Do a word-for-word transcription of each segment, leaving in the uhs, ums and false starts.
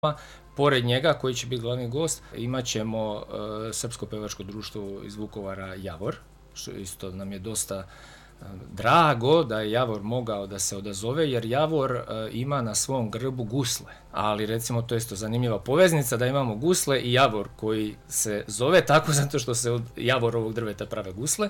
Pored njega, koji će biti glavni gost, imat ćemo uh, Srpsko pevačko društvo iz Vukovara Javor, što isto nam je dosta uh, drago da je Javor mogao da se odazove, jer Javor uh, ima na svom grbu gusle. Ali recimo to je isto zanimljiva poveznica da imamo gusle i Javor koji se zove tako zato što se od Javorovog drveta prave gusle.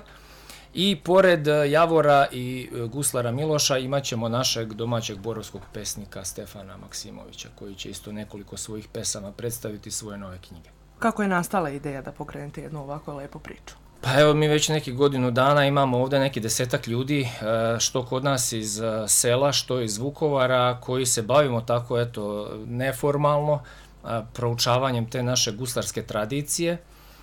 I pored Javora i guslara Miloša imat ćemo našeg domaćeg borovskog pesnika Stefana Maksimovića, koji će isto nekoliko svojih pesama predstaviti svoje nove knjige. Kako je nastala ideja da pokrenete jednu ovako lepu priču? Pa evo, mi već neki godinu dana imamo ovdje neki desetak ljudi, što kod nas iz sela, što iz Vukovara, koji se bavimo tako, eto, neformalno, proučavanjem te naše guslarske tradicije.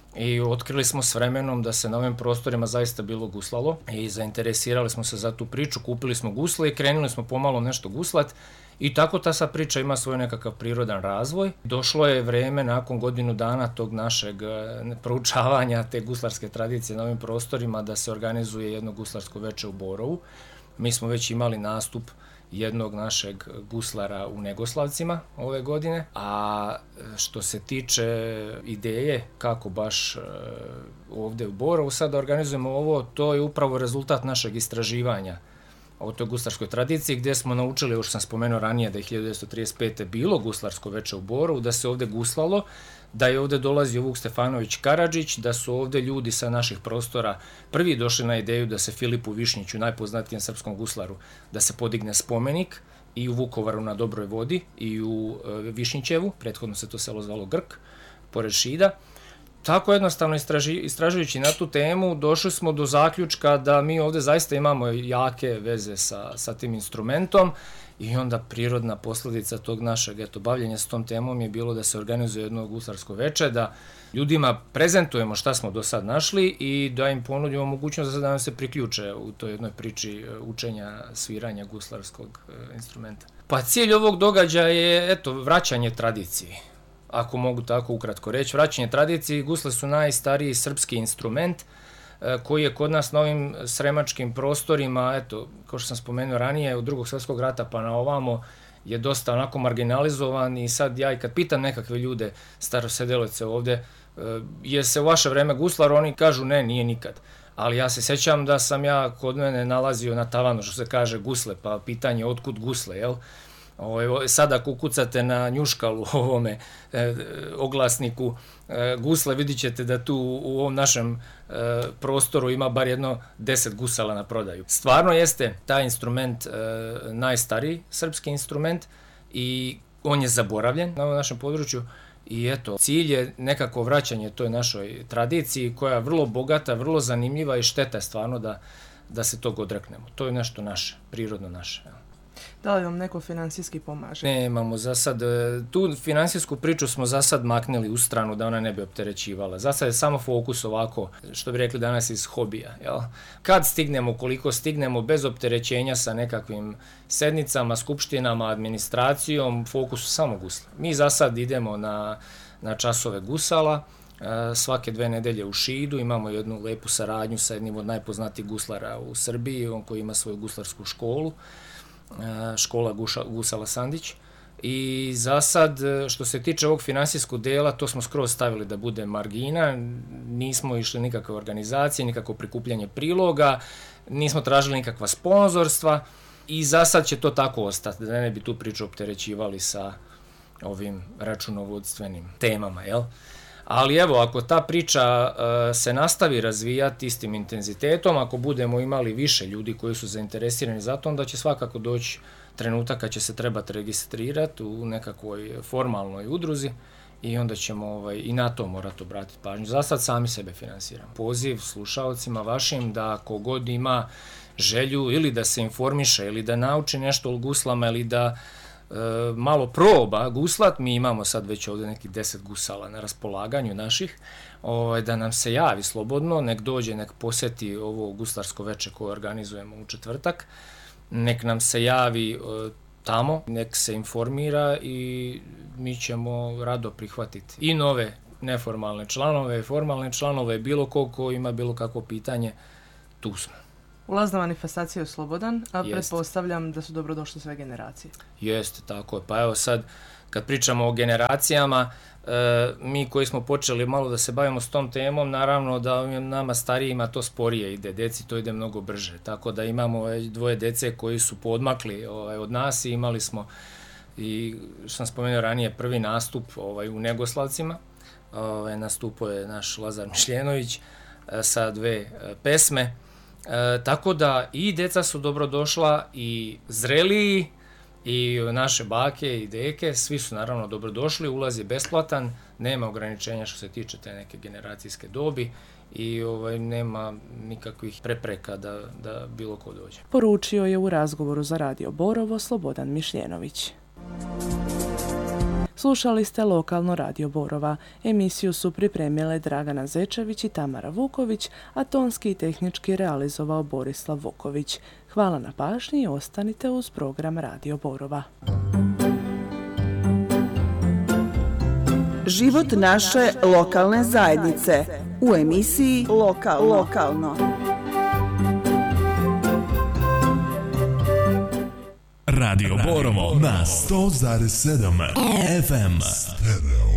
I otkrili smo s vremenom da se na ovim prostorima zaista bilo guslalo i zainteresirali smo se za tu priču, kupili smo gusle i krenuli smo pomalo nešto guslat i tako ta sad priča ima svoj nekakav prirodan razvoj. Došlo je vreme nakon godinu dana tog našeg proučavanja te guslarske tradicije na ovim prostorima da se organizuje jedno guslarsko veče u Borovu. Mi smo već imali nastup jednog našeg guslara u Negoslavcima ove godine, a što se tiče ideje kako baš ovdje u Borovu sad organizujemo ovo, to je upravo rezultat našeg istraživanja o toj guslarskoj tradiciji, gdje smo naučili, još sam spomenuo ranije, da je hiljadu devetsto trideset pete. bilo guslarsko veče u Borovu, da se ovdje guslalo, da je ovdje dolazio Vuk Stefanović Karadžić, da su ovdje ljudi sa naših prostora prvi došli na ideju da se Filipu Višnjiću, najpoznatijem srpskom guslaru, da se podigne spomenik i u Vukovaru na Dobroj vodi i u Višnjićevu, prethodno se to selo zvalo Grk, pored Šida. Tako jednostavno istraži, istražujući na tu temu došli smo do zaključka da mi ovdje zaista imamo jake veze sa, sa tim instrumentom i onda prirodna posljedica tog našeg eto, bavljenja s tom temom je bilo da se organizuje jedno guslarsko veče, da ljudima prezentujemo šta smo do sad našli i da im ponudimo mogućnost da nam se priključe u toj jednoj priči učenja sviranja guslarskog instrumenta. Pa cilj ovog događaja je eto, vraćanje tradiciji. Ako mogu tako ukratko reći, vraćanje tradiciji. Gusle su najstariji srpski instrument koji je kod nas na ovim sremačkim prostorima, eto, kao što sam spomenuo ranije, od drugog svjetskog rata pa na ovamo je dosta onako marginalizovan i sad ja i kad pitam nekakve ljude, starosedeloce ovdje, je se u vaše vreme guslar, oni kažu ne, nije nikad. Ali ja se sjećam da sam ja kod mene nalazio na tavanu, što se kaže, gusle, pa pitanje otkud gusle, jel? Ovo, sada ako ukucate na njuškalu ovome e, oglasniku e, gusle, vidit ćete da tu u ovom našem e, prostoru ima bar jedno deset gusala na prodaju. Stvarno jeste taj instrument e, najstariji srpski instrument i on je zaboravljen na ovom našem području i eto, cilj je nekako vraćanje toj našoj tradiciji koja je vrlo bogata, vrlo zanimljiva i šteta je stvarno da, da se tog odreknemo. To je nešto naše, prirodno naše. Ja. Da li vam neko finansijski pomaže? Ne, imamo za sad, tu finansijsku priču smo za sad maknili u stranu da ona ne bi opterećivala. Za sad je samo fokus ovako, što bi rekli danas, iz hobija. Jel? Kad stignemo, koliko stignemo, bez opterećenja sa nekakvim sednicama, skupštinama, administracijom, fokus su samo gusle. Mi za sad idemo na, na časove gusala, svake dve nedelje u Šidu, imamo jednu lepu saradnju sa jednim od najpoznatijih guslara u Srbiji, on koji ima svoju guslarsku školu, škola Guša, Gusala Sandić. I za sad, što se tiče ovog finansijskog dela, to smo skroz stavili da bude margina, nismo išli nikakve organizacije, nikakvo prikupljanje priloga, nismo tražili nikakva sponzorstva i za sad će to tako ostati, da ne bi tu priču opterećivali sa ovim računovodstvenim temama, jel? Ali evo, ako ta priča uh, se nastavi razvijati istim intenzitetom, ako budemo imali više ljudi koji su zainteresirani za to, onda će svakako doći trenutak kad će se trebati registrirati u nekakvoj formalnoj udruzi i onda ćemo ovaj, i na to morati obratiti pažnju. Za sad sami sebe finansiramo. Poziv slušalcima vašim da kogod ima želju ili da se informiše ili da nauči nešto o guslama ili da E, malo proba guslat, mi imamo sad već ovdje nekih deset gusala na raspolaganju naših, ovaj, da nam se javi slobodno, nek dođe, nek posjeti ovo guslarsko veče koje organizujemo u četvrtak, nek nam se javi e, tamo, nek se informira i mi ćemo rado prihvatiti i nove neformalne članove, formalne članove, bilo ko ko ima bilo kakvo pitanje, tu smo. Ulaz na manifestaciju je slobodan, a Jest. pretpostavljam da su dobrodošle sve generacije. Jeste, tako je. Pa evo sad, kad pričamo o generacijama, mi koji smo počeli malo da se bavimo s tom temom, naravno da nama starijima to sporije ide, deci to ide mnogo brže, tako da imamo dvoje dece koji su podmakli ovaj, od nas i imali smo, i što sam spomenuo ranije, prvi nastup ovaj, u Negoslavcima, ovaj, nastupao je naš Lazar Mišljenović sa dve pesme, e, tako da i deca su dobro došla i zreliji, i naše bake i deke, svi su naravno dobrodošli, ulaz je besplatan, nema ograničenja što se tiče te neke generacijske dobi i ovaj, nema nikakvih prepreka da, da bilo ko dođe. Poručio je u razgovoru za Radio Borovo Slobodan Mišljenović. Slušali ste Lokalno Radio Borova. Emisiju su pripremile Dragana Zečević i Tamara Vuković, a tonski i tehnički realizovao Borislav Vuković. Hvala na pažnji i ostanite uz program Radio Borova. Život naše lokalne zajednice u emisiji Lokal, Lokalno. Radio Borovo na sto zarez sedam F M. Stereo.